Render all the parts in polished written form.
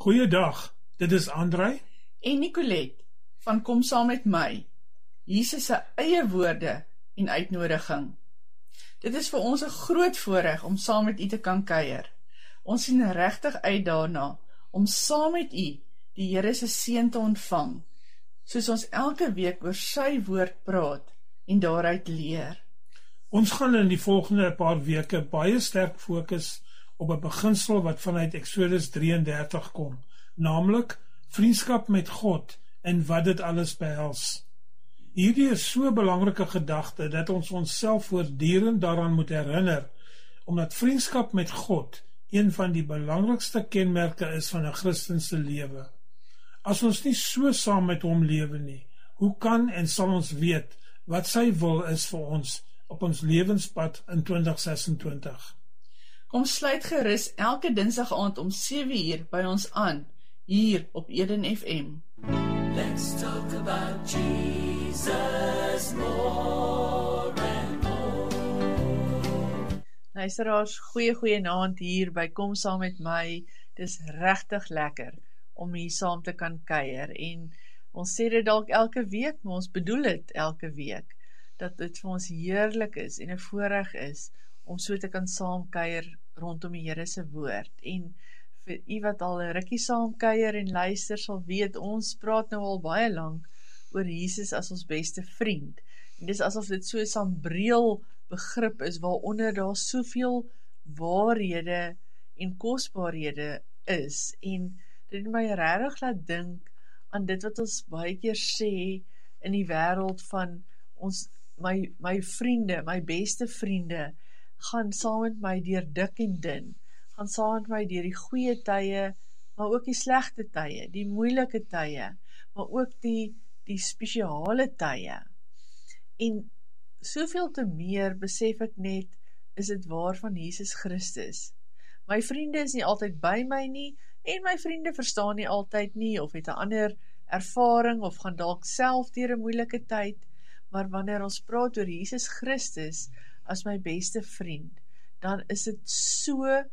Goeiedag, dit is André en Nicolette van Kom Saam Met My, Jesus se eie woorde en uitnodiging. Dit is vir ons 'n groot voorreg om saam met u te kan kuier. Ons sien regtig uit daarna om saam met u die Here se seën te ontvang, soos ons elke week oor sy woord praat en daaruit leer. Ons gaan in die volgende paar weke baie sterk fokus op 'n beginsel wat vanuit Exodus 33 kom, naamlik vriendskap met God en wat dit alles behels. Hierdie is so 'n belangrike gedagte dat ons onsself voortdurend daaraan moet herinner, omdat vriendskap met God een van die belangrikste kenmerke is van 'n Christen se lewe. As ons nie so saam met hom lewe nie, hoe kan en sal ons weet wat sy wil is vir ons op ons lewenspad in 2026? Kom sluit gerus elke Dinsdag aand om 7:00 by ons aan, hier op Eden FM. Let's talk about Jesus more and more. Luisteraars, goeie aand hier by Kom Saam Met My. Dis regtig lekker om hier saam te kan kuier en ons sê dit dalk elke week, maar ons bedoel dit elke week, dat dit vir ons heerlik is en 'n voorreg is om so te kan saam kuier rondom die Here se woord. En vir u wat al 'n rukkie saam kuier en luister sal weet, ons praat nou al baie lank oor Jesus as ons beste vriend. En dis asof dit so 'n sambreel begrip is waaronder daar soveel waarhede en kosbarehede is. En dit my regtig laat dink aan dit wat ons baie keer sê in die wêreld van ons my vriende, my beste vriende gaan saam met my deur dik en dun, gaan saam met my deur die goeie tye, maar ook die slegte tye, die moeilike tye, maar ook die spesiale tye. En soveel te meer besef ek net, is dit waar van Jesus Christus. My vriende is nie altyd by my nie, en my vriende verstaan nie altyd nie, of het 'n ander ervaring, of gaan dalk self deur 'n moeilike tyd, maar wanneer ons praat oor Jesus Christus as my beste vriend, dan is dit so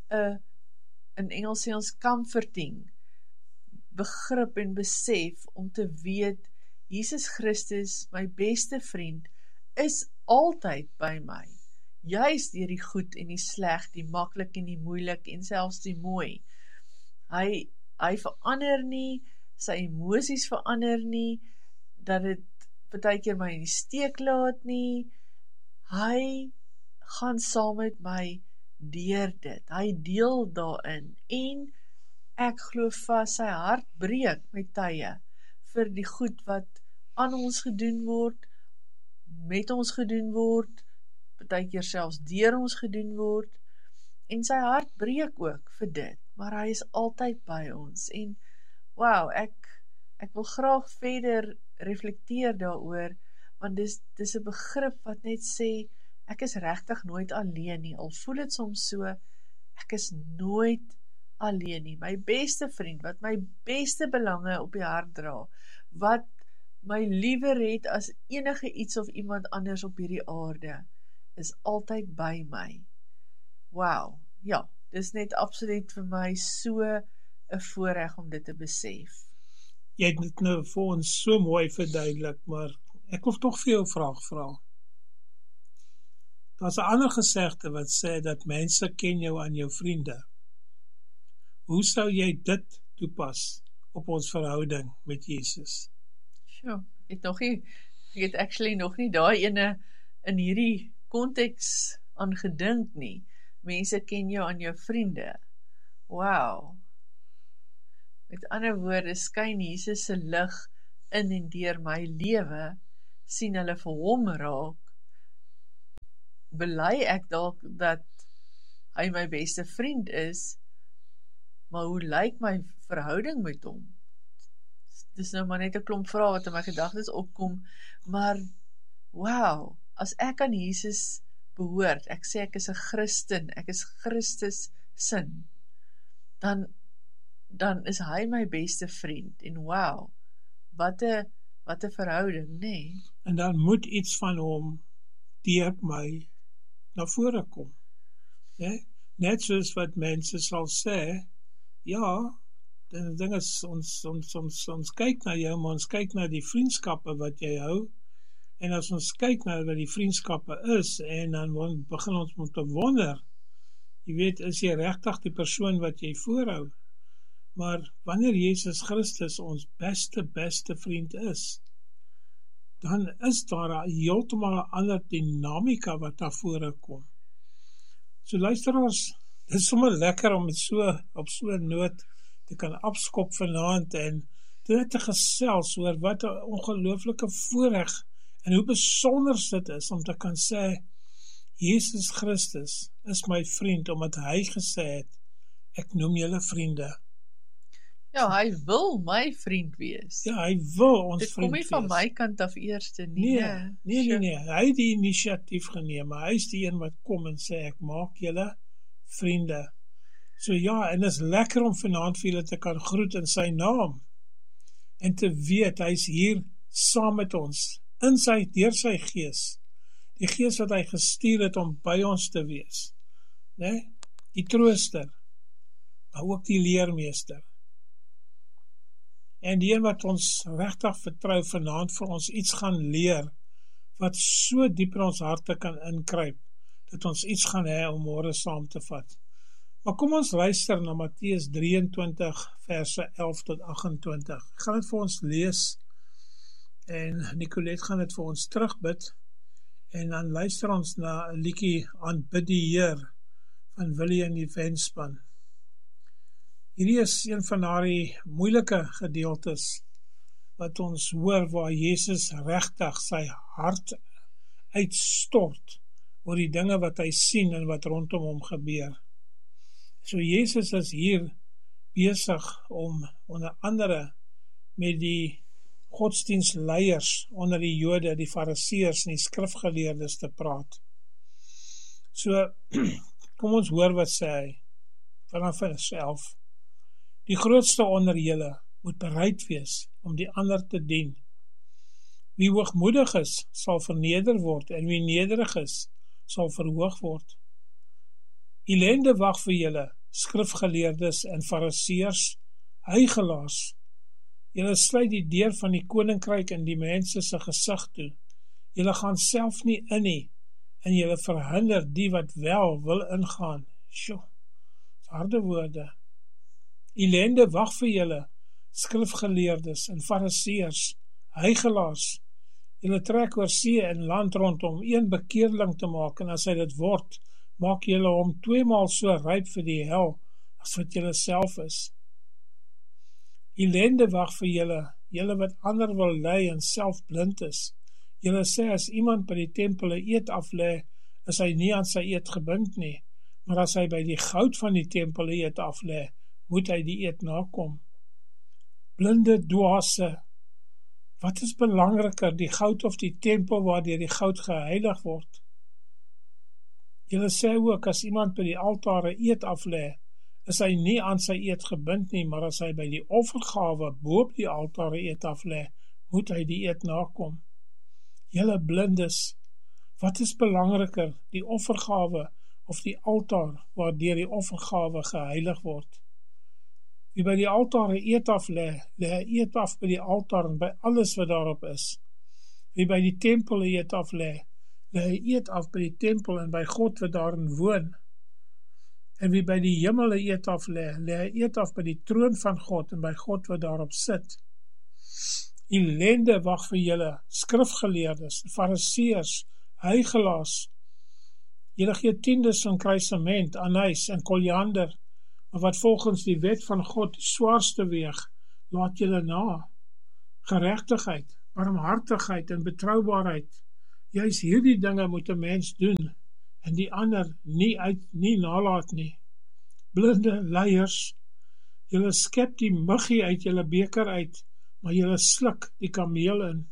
in Engels sê ons comforting begrip en besef om te weet, Jesus Christus, my beste vriend, is altyd by my, juis deur die goed en die sleg, die maklik en die moeilik en selfs die mooi. Hy verander nie, sy emosies verander nie, dat dit partykeer my in die steek laat nie. Hy gaan saam met my deur dit. Hy deel daarin en ek glo vas sy hart breek met tye vir die goed wat aan ons gedoen word, met ons gedoen word, partykeer selfs deur ons gedoen word, en sy hart breek ook vir dit, maar hy is altyd by ons, en wow, ek wil graag verder reflekteer daaroor, want dis 'n begrip wat net sê, ek is regtig nooit alleen nie, al voel dit soms so, ek is nooit alleen nie, my beste vriend, wat my beste belange op die hart dra, wat my liewer het as enige iets of iemand anders op hierdie aarde, is altyd by my. Wow, ja, dis net absoluut vir my so 'n voorreg om dit te besef. Jy het dit nou vir ons so mooi verduidelik, maar ek wil tog vir jou 'n vraag vra. Daar's 'n ander gesegde wat sê dat mense ken jou aan jou vriende. Hoe sou jy dit toepas op ons verhouding met Jesus? Sure, ek het actually nog nie daai ene in hierdie konteks aan gedink nie. Mense ken jou aan jou vriende. Wow. Met ander woorde, skyn Jesus se lig in en deur my lewe, sien hulle vir hom raak, bely ek dalk dat hy my beste vriend is, maar hoe lyk my verhouding met hom? Dis nou maar net 'n klomp vrae wat in my gedagtes opkom, maar wow, as ek aan Jesus behoort, ek sê ek is 'n Christen, ek is Christus sin, dan is hy my beste vriend, en wow, wat 'n verhouding, nee. En dan moet iets van hom deur my na vore kom. Net soos wat mense sal sê, ja, en die ding is, ons kyk na jou, maar ons kyk na die vriendskappe wat jy hou, en as ons kyk na wat die vriendskappe is, en dan begin ons om te wonder, jy weet, is jy regtig die persoon wat jy voorhou? Maar wanneer Jesus Christus ons beste vriend is, dan is daar heeltemal 'n ander dinamika wat daar voorkom. So luisteraars, dit is sommer lekker om het op so 'n noot te kan afskop vanaand en dit te gesels oor wat 'n ongelooflike voorreg en hoe besonder dit is om te kan sê, Jesus Christus is my vriend, omdat hy gesê het, ek noem julle vriende. Ja, hy wil my vriend wees. Ja, hy wil ons Dit vriend kom nie wees. van my kant af eerste nie. Nee, hy het die inisiatief geneem, maar hy is die een wat kom en sê, ek maak julle vriende. So ja, en is lekker om vanaand vir julle te kan groet in sy naam, en te weet, hy is hier saam met ons, deur sy gees, die gees wat hy gestuur het om by ons te wees, nee? Die trooster, maar ook die leermeester, en die een wat ons regtig vertrou vanaand vir ons iets gaan leer, wat so diep in ons harte kan inkruip, dat ons iets gaan hê om môre saam te vat. Maar kom ons luister na Matteus 23 verse 11 tot 28. Ek gaan dit vir ons lees, en Nicolette gaan dit vir ons terugbid, en dan luister ons na 'n liedjie Aanbid die Heer van Willie en die Wenspan. Hierdie is een van daardie moeilike gedeeltes wat ons hoor waar Jesus regtig sy hart uitstort oor die dinge wat hy sien en wat rondom hom gebeur. So Jesus is hier besig om onder andere met die godsdienstleiers onder die Jode, die Fariseërs en die skrifgeleerdes te praat. So, kom ons hoor wat sê hy, vanaf vers 11. Die grootste onder julle moet bereid wees om die ander te dien. Wie hoogmoedig is, sal verneder word, en wie nederig is, sal verhoog word. Ellende wag vir julle, skrifgeleerdes en fariseërs, huigelaars. Julle sluit die deur van die koninkryk in die mense se gesig toe. Julle gaan self nie in nie, en julle verhinder die wat wel wil ingaan. Sjoe, harde woorde. Ellende wag vir julle, skrifgeleerdes en fariseërs, huigelaars. Julle trek oor see en land rondom een bekeerling te maak, en as hy dit word, maak julle hom 2 maal so ryp vir die hel, as wat julle self is. Ellende wag vir julle wat ander wil lei en self blind is. Julle sê as iemand by die tempel 'n eed aflê, is hy nie aan sy eed gebind nie, maar as hy by die goud van die tempel 'n eed aflê, moet hy die eed nakom. Blinde dwaase, wat is belangriker, die goud of die tempel waardeur die goud geheilig word? Julle sê ook, as iemand by die altaar 'n eed aflê, is hy nie aan sy eed gebind nie, maar as hy by die offergawe bo-op die altaar 'n eed aflê, moet hy die eed nakom. Julle blindes, wat is belangriker, die offergawe of die altaar waardeur die offergawe geheilig word? Wie by die altaar 'n eed aflê, lê 'n eed af by die altaar en by alles wat daarop is. Wie by die tempel 'n eed aflê, lê 'n eed af by die tempel en by God wat daarin woon. En wie by die hemel 'n eed aflê, lê 'n eed af by die troon van God en by God wat daarop sit. Ellende wag vir julle, skrifgeleerdes, fariseërs, huigelaars. Julle gee tiendes van kruisement, anys en koriander, maar wat volgens die wet van God die swaarste weeg, laat julle na. Geregtigheid, barmhartigheid en betroubaarheid. Juis hierdie dinge moet 'n mens doen, en die ander nie nalaat nie. Blinde leiers, julle skep die muggie uit julle beker uit, maar julle sluk die kameel in.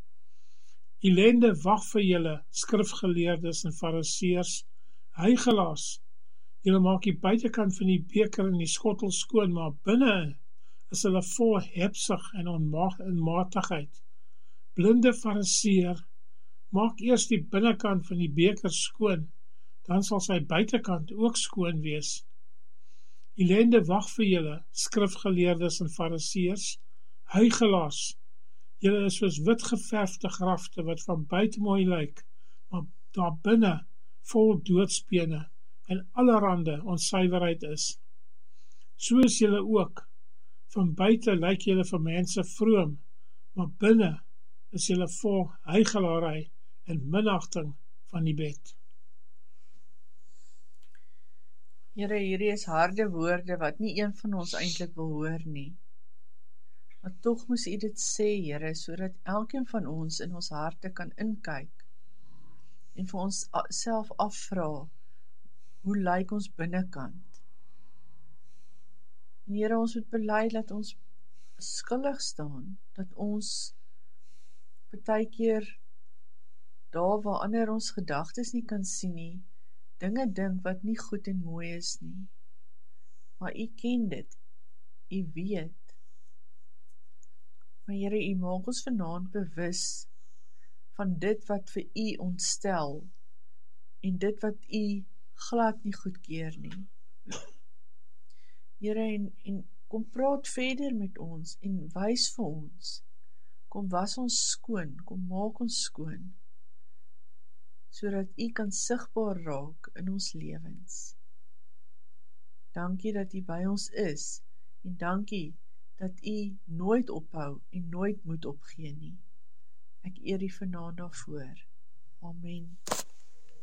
Ellende wag vir julle, skrifgeleerdes en fariseërs, huigelaars. Julle maak die buitekant van die beker en die skottel skoon, maar binne is hulle vol hebsug en onmatigheid. Blinde fariseër, maak eers die binnekant van die beker skoon, dan sal sy buitekant ook skoon wees. Ellende wag vir julle, skrifgeleerdes en fariseërs, huigelaars. Julle is soos wit geverfde grafte wat van buite mooi lyk, maar daar binne vol doodspene en allerhande onsuiverheid is. So is julle ook. Van buite lyk julle vir mense vroom, maar binne is julle vol huichelaarij en minagting van die wet. Here, hierdie is harde woorde wat nie een van ons eintlik wil hoor nie. Maar tog moes U dit sê, Here, sodat elkeen van ons in ons harte kan inkyk en vir ons self afvra, hoe lyk ons binnekant? En Here, ons moet bely dat ons skuldig staan, dat ons partykeer daar waar ander ons gedagtes nie kan sien nie, dinge dink wat nie goed en mooi is nie. Maar U ken dit, U weet. Maar Here, U maak ons vanaand bewus van dit wat vir U ontstel en dit wat U glad nie goedkeur nie. Here, en kom praat verder met ons en wys vir ons. Kom was ons skoon, kom maak ons skoon, sodat U kan sigbaar raak in ons lewens. Dankie dat U by ons is, en dankie dat U nooit ophou en nooit moet opgee nie. Ek eer U vanaand daarvoor. Amen.